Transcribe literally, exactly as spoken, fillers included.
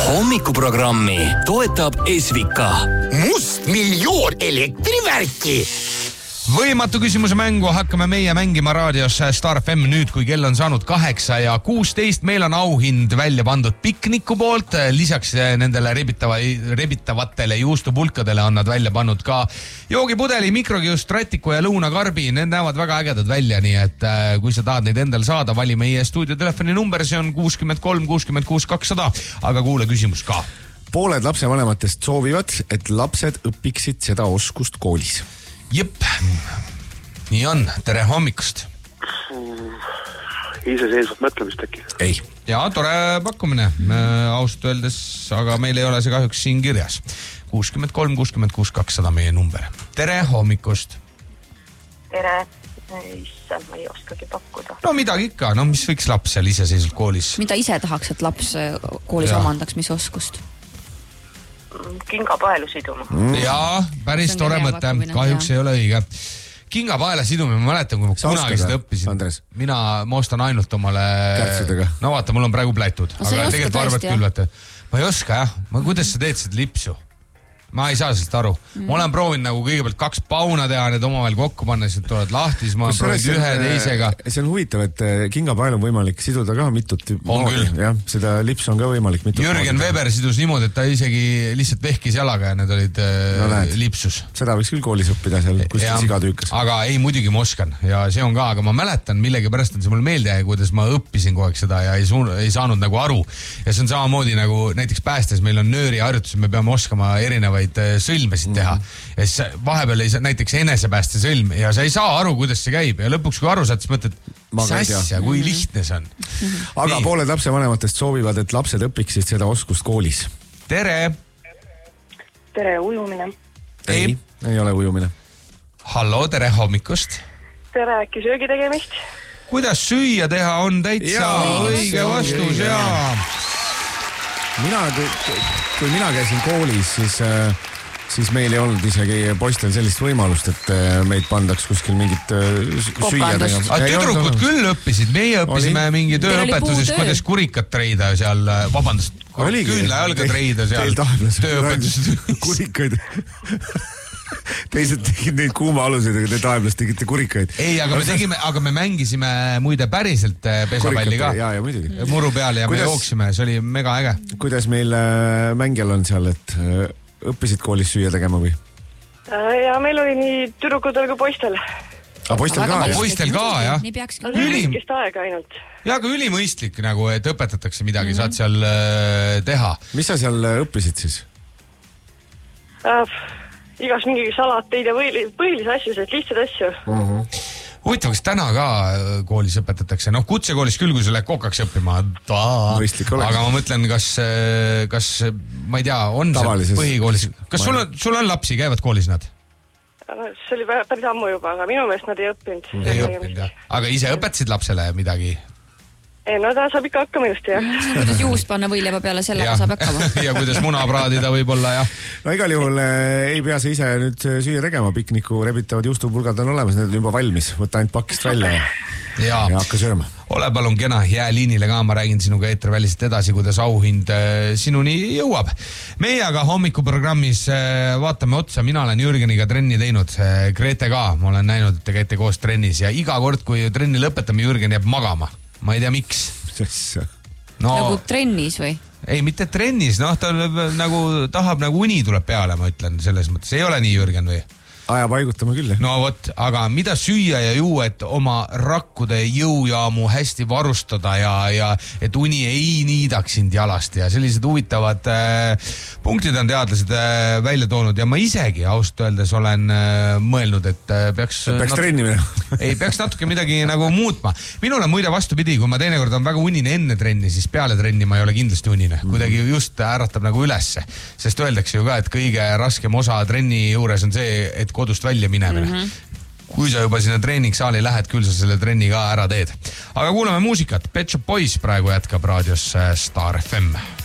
hommikuprogrammi toetab Esvika. Must miljoon elektrivärki. Võimatu küsimuse mängu hakkame meie mängima raadios Star F M nüüd, kui kell on saanud kaheksa ja kuusteist. Meil on auhind välja pandud Pikniku poolt. Lisaks nendele rebitava, rebitavatele juustupulkadele on nad välja pannud ka joogipudeli, mikrokiust, rätiku ja lõunakarbi. Need näevad väga ägedad välja, nii et kui sa tahad neid endal saada, vali meie stuudiotelefoni number, see on kuuskümmend kolm kuuskümmend kuus kakssada. Aga kuule küsimus ka. Pooled lapsevanematest soovivad, et lapsed õpiksid seda oskust koolis. Jep, nii on. Tere hommikust. Iseseisvat mõtlemist äkki. Ei. Ja, tore pakkumine. Ausalt öeldes, aga meil ei ole see kahjuks siin kirjas. kuuskümmend kolm kuuskümmend kuus kakssada meie number. Tere hommikust. Tere. Issand, ma ei oskagi pakkuda. No midagi ikka. No mis võiks laps seal iseseisvalt koolis? Mida ise tahaks, et laps koolis ja. omandaks, mis oskust? Kingapaelu siduma. Mm. Jaa, päris tore mõte. Kahjuks jah. Ei ole õige. Kingapaela siduma, ma mäletan, kui ma kunagi seda õppisin. Andres. Mina moostan ainult omale... Kärtsidega. No vaata, mul on praegu plätud. No, aga tegelikult arvad küll, vaata. Ma ei oska, jah. Ma, kuidas sa teed seda lipsu? Ma ei saa sellest aru. Mm. Ma olen proovinud nagu kõigepealt kaks pauna teha, need omavahel kokku panna, siis tulevad lahti, siis ma olen proovinud ühe teisega. See on huvitav, et kingapael on võimalik siduda ka mitut. On küll. Jah, seda lipsu on ka võimalik mitut. Jürgen Weber sidus niimoodi, et ta isegi lihtsalt vehkis jalaga ja need olid no, äh, lipsus. Seda võiks küll koolis õppida seal, kus ja, siga tüükas. Aga ei, muidugi ma oskan ja see on ka, aga ma mäletan, millegi pärast on see mul meelde, kuidas ma õppisin kogu aeg seda ja ei, su- ei saanud nagu aru. Ja see on samamoodi nagu näiteks päästes meil on nööri harjutus, me peame oskama erinevaid sõlme teha. Ja siis vahepeal ei saa näiteks enesepääste sõlm ja sa ei saa aru, kuidas see käib ja lõpuks kui aru saad, siis mõtled, mis asja, kui lihtne see on. Aga Nii. Pooled lapsevanematest soovivad, et lapsed õpiksid seda oskust koolis. Tere! Tere, ujumine. Ei, ei ole ujumine. Hallo, tere hommikust. Tere, äkki söögi tegemist. Kuidas süüa teha on täitsa ja, õige vastus ja... Mina, kui, kui mina käisin koolis, siis... Äh, siis meil ei olnud isegi poistel sellist võimalust, et meid pandaks kuskil mingit süüa tegema. Aga tüdrukud küll õppisid, meie õppisime oli? Mingi tööõpetuses, kuidas kurikat treida seal, vabandust, küünla jalga treida seal tööõpetuses. Kurikaid. Teised tegid neid kuuma aluseid, aga te taeblast tegite kurikaid. Ei, aga me tegime, aga me mängisime muide päriselt pesapalli ka. Ja, ja muidugi. Muru peale ja kuidas, me jooksime, see oli mega äge. Kuidas meil mängijal on seal, et õppisid koolis süüa tegema või? Ja meil oli nii tüdrukutel kui poistel. Aga poistel ka, jah? Poistel ka, jah. Nii peaks ka. Ülimõistlik aega ainult. Ja, aga ülimõistlik, nagu, et õpetatakse midagi, mm-hmm. saad seal äh, teha. Mis sa seal õppisid siis? Äh, igas mingi salateid ja põhilisi asju, et lihtsad asju. Uh-huh. Huvitav, kas täna ka koolis õpetatakse? Noh, kutsekoolis küll, kui sa lähed kokaks õppima. Aga ma mõtlen, kas, kas ma ei tea, on Tavalises... see põhikoolis. Kas sul on, sul on lapsi, käivad koolis nad? See oli päris ammu juba, aga minu meelest nad ei õppinud. Ei õppinud, jah. Aga ise õpetasid lapsele midagi? Ei, no ta saab ikka hakkama just, jah. Kuidas juust panna võileiva peale, sellega saab hakkama. Ja kuidas muna praadida võib-olla, jah. No igal juhul äh, ei pea sa ise nüüd süüa tegema. Pikniku rebitavad juustupulgad on olemas, need on juba valmis. Võtta ainult pakist välja ja, ja. ja hakka sööma. Ole palun kena, jää liinile ka, ma räägin sinuga eetriväliselt edasi, kuidas auhind äh, sinuni jõuab. Meie aga hommikuprogrammis äh, vaatame otsa, mina olen Jürgeniga trenni teinud, äh, Grete ka, ma olen näinud, et te käite koos trennis ja iga kord, kui trenni lõpetame, Jürgen jääb magama. Ma ei tea, miks. No, nagu trennis või? Ei, mitte trennis, noh, ta nagu, tahab nagu uni tuleb peale, ma ütlen, selles mõttes. Ei ole nii, Jürgen, või? Aja paigutama küll. No vot, aga mida süüa ja juua, et oma rakkude jõujaamu hästi varustada ja, ja et uni ei niidaks sind jalast ja sellised huvitavad äh, punktid on teadlased äh, välja toonud ja ma isegi ausalt öeldes olen äh, mõelnud, et äh, peaks... Peaks nat- trenni minema. ei, peaks natuke midagi nagu muutma. Minul on muide vastupidi, kui ma teinekord on väga unine enne trenni, siis peale trenni ma ei ole kindlasti unine. Kuidagi just äratab nagu ülesse. Sest öeldakse ju ka, et kõige raskem osa trenni juures on see, et kodust välja minemine. Mm-hmm. Kui sa juba sinna treeningsaali lähed, küll sa selle trenni ka ära teed. Aga kuulame muusikat. Pet Shop Boys praegu jätkab raadios Star F M.